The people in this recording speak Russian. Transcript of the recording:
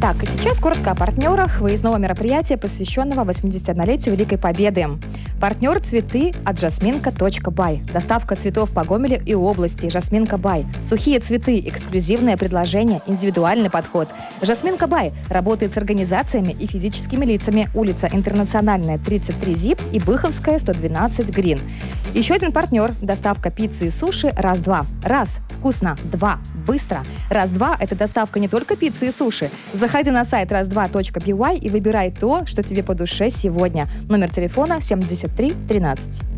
Так, и сейчас коротко о партнерах выездного мероприятия, посвященного 81-летию Великой Победы. Партнер цветы от jasminka.by. Доставка цветов по Гомелю и области. Jasminka.by. Сухие цветы, эксклюзивное предложение, индивидуальный подход. Jasminka.by работает с организациями и физическими лицами. Улица Интернациональная, 33 ЗИП и Быховская, 112 Грин. Еще один партнер. Доставка пиццы и суши «Раз-два». Раз – вкусно, два – быстро. «Раз-два» – это доставка не только пиццы и суши. Заходи на сайт раз2.by и выбирай то, что тебе по душе сегодня. Номер телефона 73 13.